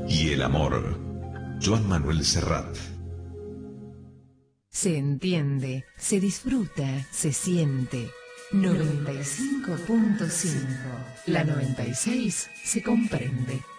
y el amor. Joan Manuel Serrat. Se entiende, se disfruta, se siente. 95.5. La 96 se comprende.